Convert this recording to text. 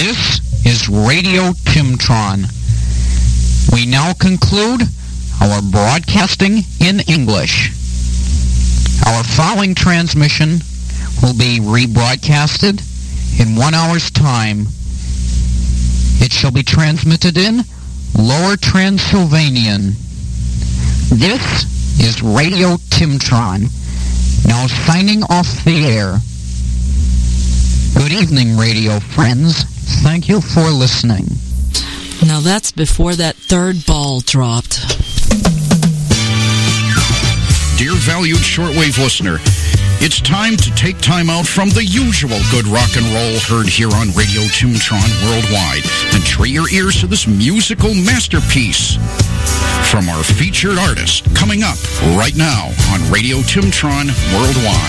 This is Radio Timtron. We now conclude our broadcasting in English. Our following transmission will be rebroadcasted in 1 hour's time. It shall be transmitted in Lower Transylvanian. This is Radio Timtron, now signing off the air. Good evening, radio friends. Thank you for listening. Now that's before that third ball dropped. Dear valued shortwave listener, it's time to take time out from the usual good rock and roll heard here on Radio Timtron worldwide and treat your ears to this musical masterpiece from our featured artist coming up right now on Radio Timtron worldwide.